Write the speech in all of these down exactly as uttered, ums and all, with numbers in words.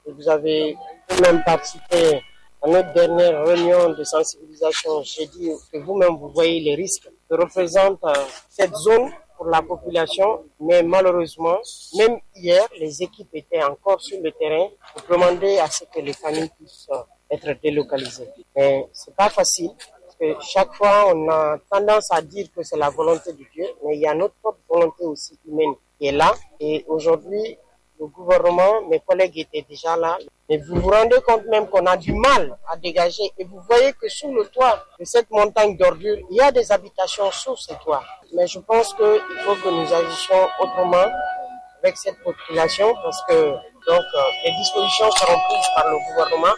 et vous avez même participé à notre dernière réunion de sensibilisation. J'ai dit que vous-même, vous voyez les risques que représente cette zone pour la population, mais malheureusement, même hier, les équipes étaient encore sur le terrain pour demander à ce que les familles puissent être délocalisées. Mais c'est pas facile, parce que chaque fois, on a tendance à dire que c'est la volonté de Dieu, mais il y a notre propre volonté aussi humaine qui est là. Et aujourd'hui, le gouvernement, mes collègues étaient déjà là. Mais vous vous rendez compte même qu'on a du mal à dégager. Et vous voyez que sous le toit de cette montagne d'ordures, il y a des habitations sous ce toit. Mais je pense qu'il faut que nous agissions autrement avec cette population parce que donc, les dispositions seront prises par le gouvernement.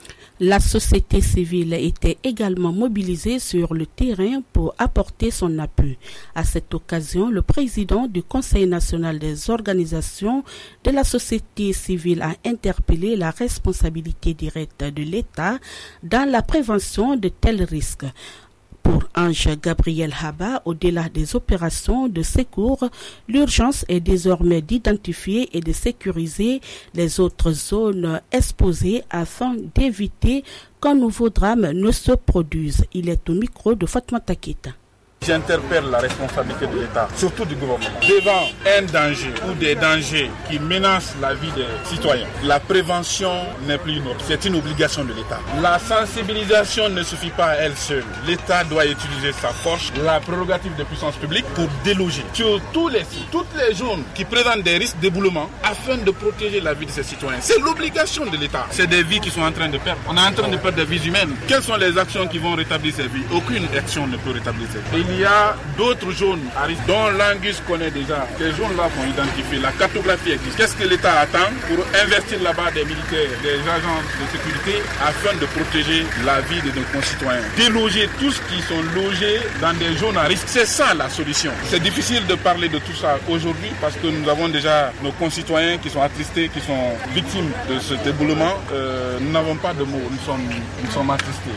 La société civile était également mobilisée sur le terrain pour apporter son appui. À cette occasion, le président du Conseil national des organisations de la société civile a interpellé la responsabilité directe de l'État dans la prévention de tels risques. Pour Ange Gabriel Haba, au-delà des opérations de secours, l'urgence est désormais d'identifier et de sécuriser les autres zones exposées afin d'éviter qu'un nouveau drame ne se produise. Il est au micro de Fatma Takita. J'interpelle la responsabilité de l'État, surtout du gouvernement. Devant un danger ou des dangers qui menacent la vie des citoyens, la prévention n'est plus une autre, c'est une obligation de l'État. La sensibilisation ne suffit pas à elle seule. L'État doit utiliser sa force, la prérogative de puissance publique pour déloger sur tous les sites, toutes les zones qui présentent des risques d'éboulement afin de protéger la vie de ces citoyens. C'est l'obligation de l'État. C'est des vies qui sont en train de perdre. On est en train de perdre des vies humaines. Quelles sont les actions qui vont rétablir ces vies? Aucune action ne peut rétablir ces vies. Il y a d'autres zones à risque dont l'Angus connaît déjà. Ces zones-là sont identifiées. La cartographie existe. Qu'est-ce que l'État attend pour investir là-bas des militaires, des agents de sécurité afin de protéger la vie de nos concitoyens? Déloger tous qui sont logés dans des zones à risque. C'est ça la solution. C'est difficile de parler de tout ça aujourd'hui parce que nous avons déjà nos concitoyens qui sont attristés, qui sont victimes de cet éboulement. Euh, nous n'avons pas de mots. Nous sommes, nous sommes attristés.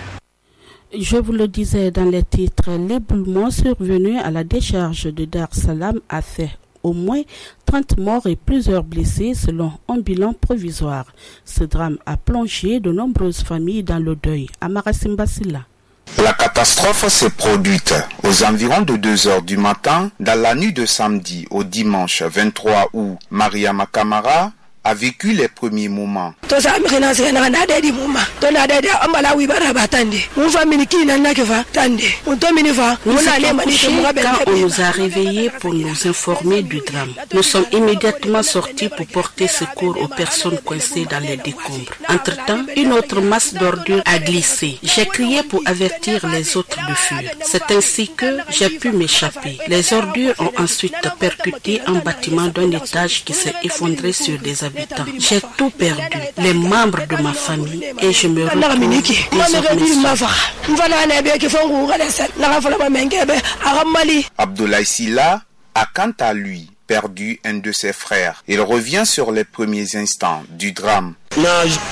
Je vous le disais dans les titres, l'éboulement survenu à la décharge de Dar Salam a fait au moins trente morts et plusieurs blessés selon un bilan provisoire. Ce drame a plongé de nombreuses familles dans le deuil. Amara Simbasila. La catastrophe s'est produite aux environs de deux heures du matin dans la nuit de samedi au dimanche vingt-trois août. Maria Makamara a vécu les premiers moments. Quand on nous a réveillés pour nous informer du drame, nous sommes immédiatement sortis pour porter secours aux personnes coincées dans les décombres. Entre-temps, une autre masse d'ordures a glissé. J'ai crié pour avertir les autres de fuir. C'est ainsi que j'ai pu m'échapper. Les ordures ont ensuite percuté un bâtiment d'un étage qui s'est effondré sur des habitants. J'ai tout perdu, les membres de ma famille, et je me retrouve désormais. Abdoulaye Silla a quant à lui perdu un de ses frères. Il revient sur les premiers instants du drame. C'est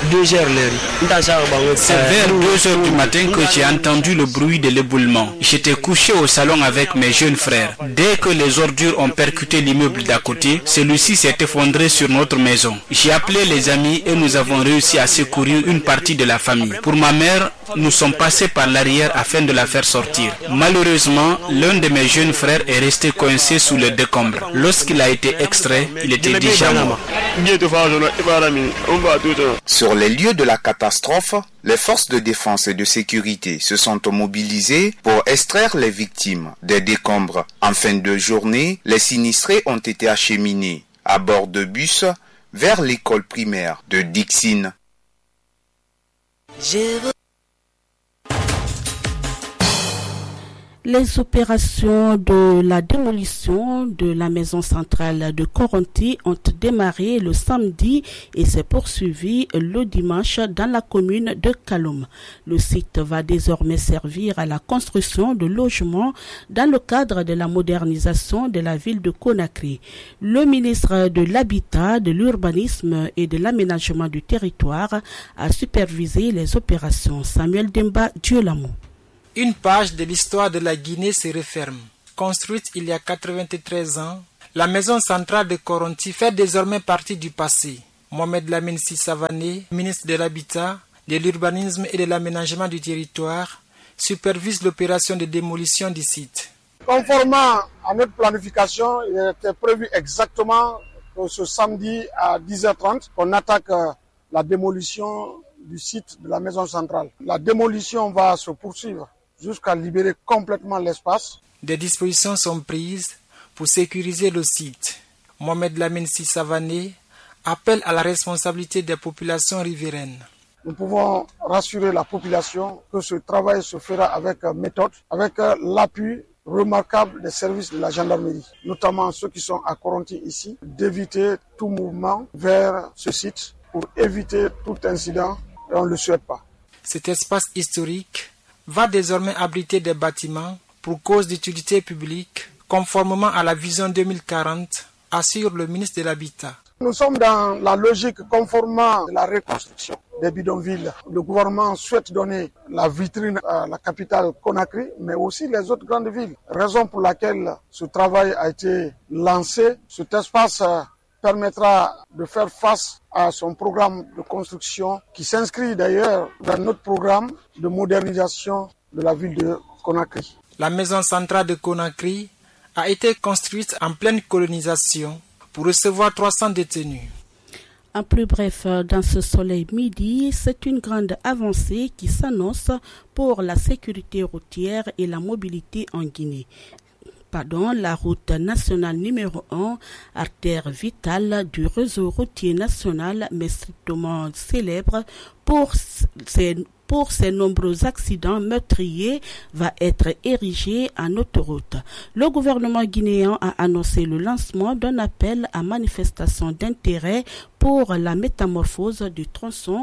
vers deux heures du matin que j'ai entendu le bruit de l'éboulement. J'étais couché au salon avec mes jeunes frères. Dès que les ordures ont percuté l'immeuble d'à côté, celui-ci s'est effondré sur notre maison. J'ai appelé les amis et nous avons réussi à secourir une partie de la famille. Pour ma mère, nous sommes passés par l'arrière afin de la faire sortir. Malheureusement, l'un de mes jeunes frères est resté coincé sous le décombre. Lorsqu'il a été extrait, il était déjà mort. Sur les lieux de la catastrophe, les forces de défense et de sécurité se sont mobilisées pour extraire les victimes des décombres. En fin de journée, les sinistrés ont été acheminés à bord de bus vers l'école primaire de Dixine. Les opérations de la démolition de la maison centrale de Koronti ont démarré le samedi et s'est poursuivi le dimanche dans la commune de Kaloum. Le site va désormais servir à la construction de logements dans le cadre de la modernisation de la ville de Conakry. Le ministre de l'Habitat, de l'Urbanisme et de l'Aménagement du territoire a supervisé les opérations. Samuel Demba Diolamou. Une page de l'histoire de la Guinée se referme. Construite il y a quatre-vingt-treize ans, la maison centrale de Koronti fait désormais partie du passé. Mohamed Lamine Sissavané, ministre de l'Habitat, de l'Urbanisme et de l'Aménagement du territoire, supervise l'opération de démolition du site. Conformément à notre planification, il était prévu exactement que ce samedi à dix heures trente qu'on attaque la démolition du site de la maison centrale. La démolition va se poursuivre jusqu'à libérer complètement l'espace. Des dispositions sont prises pour sécuriser le site. Mohamed Lamine Sissavané appelle à la responsabilité des populations riveraines. Nous pouvons rassurer la population que ce travail se fera avec méthode, avec l'appui remarquable des services de la gendarmerie, notamment ceux qui sont à Koronti ici, d'éviter tout mouvement vers ce site pour éviter tout incident et on ne le souhaite pas. Cet espace historique va désormais abriter des bâtiments pour cause d'utilité publique, conformément à la vision deux mille quarante, assure le ministre de l'Habitat. Nous sommes dans la logique conformément à la reconstruction des bidonvilles. Le gouvernement souhaite donner la vitrine à la capitale Conakry, mais aussi les autres grandes villes. Raison pour laquelle ce travail a été lancé. Cet espace permettra de faire face à son programme de construction qui s'inscrit d'ailleurs dans notre programme de modernisation de la ville de Conakry. La maison centrale de Conakry a été construite en pleine colonisation pour recevoir trois cents détenus. En plus bref, dans ce soleil midi, c'est une grande avancée qui s'annonce pour la sécurité routière et la mobilité en Guinée. Pardon, la route nationale numéro un, artère vitale du réseau routier national, mais strictement célèbre pour ses pour ces nombreux accidents meurtriers, va être érigée en autoroute. Le gouvernement guinéen a annoncé le lancement d'un appel à manifestation d'intérêt pour la métamorphose du tronçon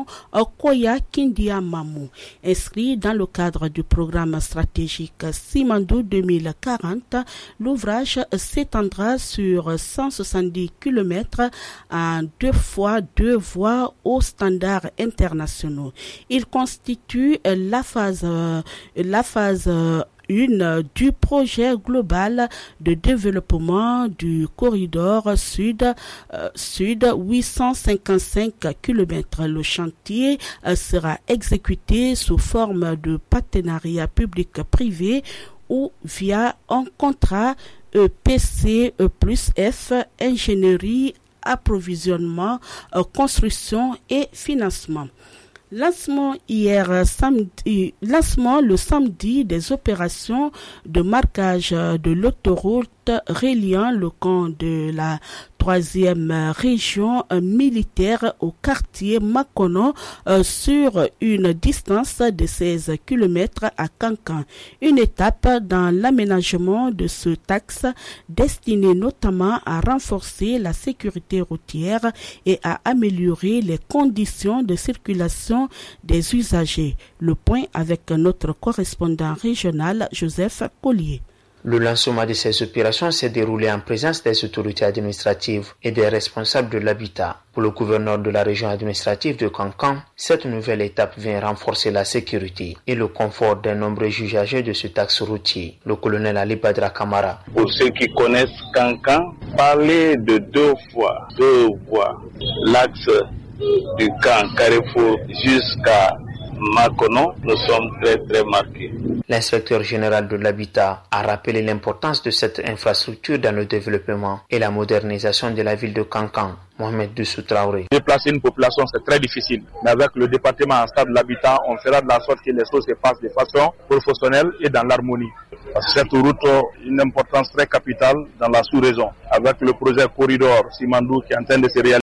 Koya-Kindia-Mamou. Inscrit dans le cadre du programme stratégique Simandou deux mille quarante, l'ouvrage s'étendra sur cent soixante-dix kilomètres en deux fois deux voies aux standards internationaux. Il constitue la phase, la phase une du projet global de développement du corridor sud euh, sud huit cent cinquante-cinq kilomètres. Le chantier euh, sera exécuté sous forme de partenariat public-privé ou via un contrat E P C E plus F, ingénierie, approvisionnement, euh, construction et financement. Lancement hier samedi, lancement le samedi des opérations de marquage de l'autoroute reliant le camp de la troisième région militaire au quartier Makono euh, sur une distance de seize kilomètres à Kankan. Une étape dans l'aménagement de ce axe destiné notamment à renforcer la sécurité routière et à améliorer les conditions de circulation des usagers. Le point avec notre correspondant régional Joseph Collier. Le lancement de ces opérations s'est déroulé en présence des autorités administratives et des responsables de l'habitat. Pour le gouverneur de la région administrative de Kankan, cette nouvelle étape vient renforcer la sécurité et le confort des nombreux usagers de ce axe routier. Le colonel Ali Badra Kamara. Pour ceux qui connaissent Kankan, parler de deux fois, deux voies, l'axe du camp Carrefour jusqu'à Makono, nous sommes très très marqués. L'inspecteur général de l'habitat a rappelé l'importance de cette infrastructure dans le développement et la modernisation de la ville de Kankan. Mohamed Dussou Traoré. Déplacer une population, c'est très difficile. Mais avec le département en stade de l'habitat, on fera de la sorte que les choses se passent de façon professionnelle et dans l'harmonie. Parce que cette route a une importance très capitale dans la sous-région. Avec le projet Corridor Simandou qui est en train de se réaliser,